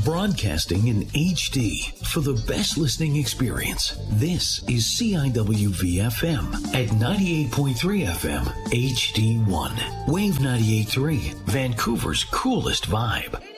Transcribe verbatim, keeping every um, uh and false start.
Broadcasting in H D for the best listening experience. This is C I W V F M at ninety-eight point three F M H D one. Wave ninety-eight point three, Vancouver's coolest vibe.